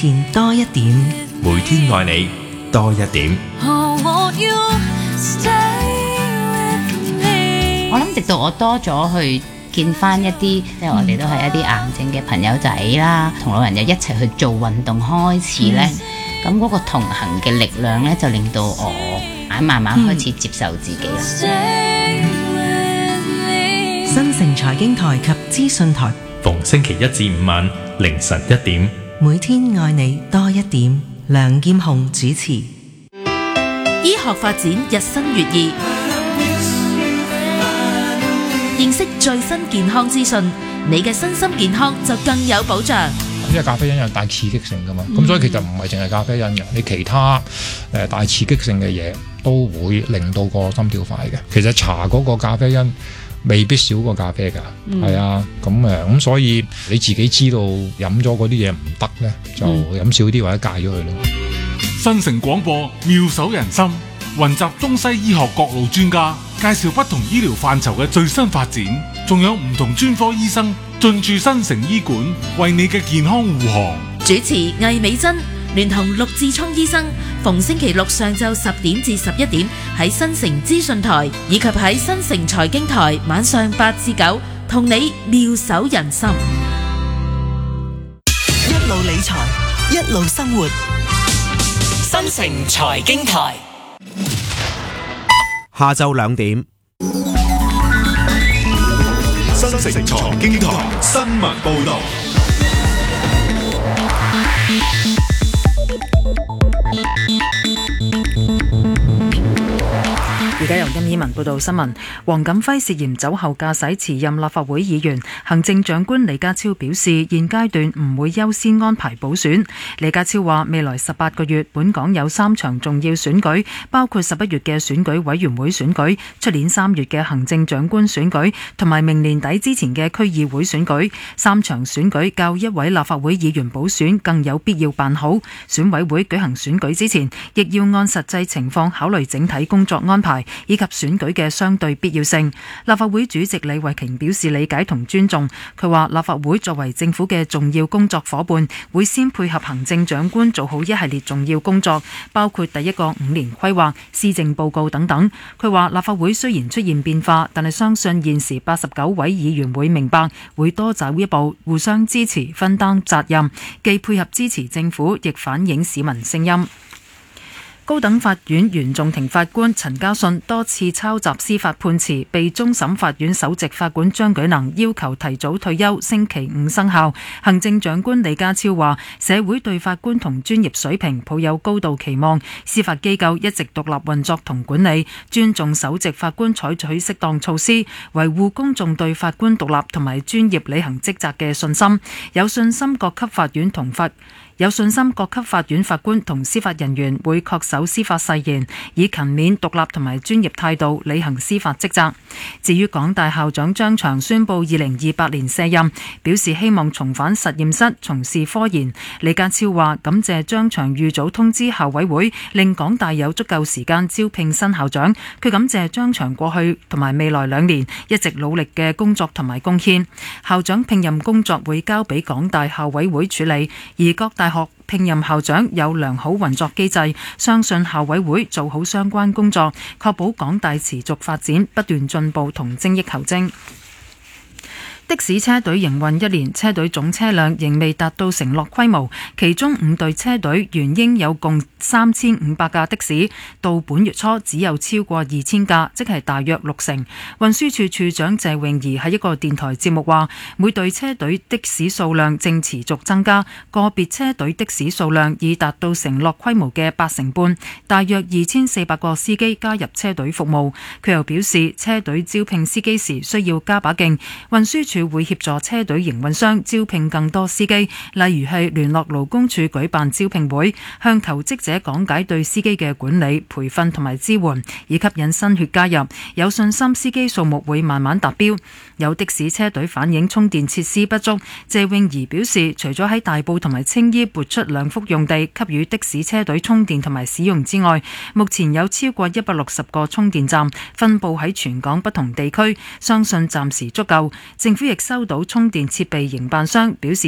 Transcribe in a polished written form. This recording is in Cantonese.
見多一點， 每天愛你多一點。 我諗直到我多咗去見翻一啲，即係我哋都係一啲癌症嘅朋友仔啦，同老人又一齊去做運動開始呢。咁嗰個同行嘅力量呢，就令到我慢慢開始接受自己啦。 新城財經台及資訊台， 逢星期一至五晚凌晨1點， 每天愛你多一點。梁劍虹主持。 醫學發展日新月異，認識最新健康資訊，你嘅身心健康就更有保障。 因為咖啡因有大刺激性㗎嘛，咁所以其實唔係淨係咖啡因嘅，你其他大刺激性嘅嘢都會令到個心跳快嘅。其實茶嗰個咖啡因未必少過咖啡㗎，係啊，咁所以你自己知道飲咗嗰啲嘢唔得咧，就飲少啲或者戒咗佢咯。 新城廣播妙手仁心，雲集中西醫學各路專家，介紹不同醫療範疇嘅最新發展，仲有唔同專科醫生進駐新城醫館，為你嘅健康護航。 主持魏美珍聯同陸志聰醫生，逢星期六上晝10點至11點喺新城資訊台，以及喺新城財經台晚上8至9，同你妙手仁心。 一路理財，一路生活。 新城財經台， 下晝2點。 新城財經台新聞報道。 而家由殷以文報道新聞。黃錦輝涉嫌酒後駕駛辭任立法會議員，行政長官李家超表示，現階段唔會優先安排補選。李家超話，未來18個月，本港有3場重要選舉，包括11月嘅選舉委員會選舉、出年3月嘅行政長官選舉，同埋明年底之前嘅區議會選舉。3場選舉較一位立法會議員補選更有必要辦好。選委會舉行選舉之前，亦要按實際情況考慮整體工作安排，以及選舉嘅相對必要性。立法會主席李慧瓊表示理解同尊重。佢話立法會作為政府嘅重要工作夥伴，會先配合行政長官做好一系列重要工作，包括第一個5年規劃、施政報告等等。佢話立法會雖然出現變化，但係相信現時89位議員會明白，會多走一步，互相支持，分擔責任，既配合支持政府，亦反映市民聲音。高等法院原訟庭法官陳家信多次抄襲司法判詞，被終審法院首席法官張舉能要求提早退休，星期5生效。行政長官李家超話，社會對法官同專業水平抱有高度期望，司法機構一直獨立運作同管理，尊重首席法官採取適當措施，維護公眾對法官獨立同埋專業履行職責嘅信心，有信心各級法院法官同司法人員會恪守司法誓言，以勤勉、獨立同埋專業態度履行司法職責。至於港大校長張翔宣布2028年卸任，表示希望重返實驗室從事科研。李家超話感謝張翔預早通知校委會，令港大有足夠時間招聘新校長。佢感謝張翔過去同埋未來2年一直努力嘅工作同埋貢獻。校長聘任工作會交俾港大校委會處理，而各大學聘任校長有良好運作機制，相信校委會做好相關工作，確保港大持續發展、不斷進步同精益求精。的士車隊營運1年，車隊總車輛仍未達到承諾規模，其中5隊車隊原應有共3500架的士，到本月初只有超過2000架，即係大約60%。運輸署署長謝穎儀喺一個電台節目話，每隊車隊的士數量正持續增加，個別車隊的士數量已達到承諾規模嘅80%半，大約2400個司機加入車隊服務。佢又表示，車隊招聘司機時需要加把勁，運輸署會協助車隊營運商招聘更多司機，例如係聯絡勞工處舉辦招聘會，向求職者講解對司機嘅管理、培訓同埋支援，以吸引新血加入。有信心司機數目會慢慢達標。有的士車隊反映充電設施不足，謝穎儀表示，除咗喺大埔同埋青衣撥出2幅用地給予的士車隊充電同埋使用之外，目前有超過160個充電站分佈喺全港不同地區，相信暫時足夠。政府亦收到充電設備營辦商表示